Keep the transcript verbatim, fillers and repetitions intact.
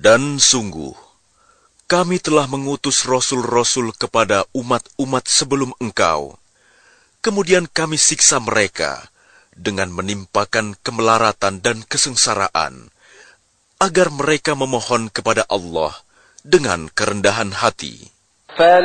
Dan sungguh, kami telah mengutus rasul-rasul kepada umat-umat sebelum engkau. Kemudian kami siksa mereka dengan menimpakan kemelaratan dan kesengsaraan, agar mereka memohon kepada Allah dengan kerendahan hati.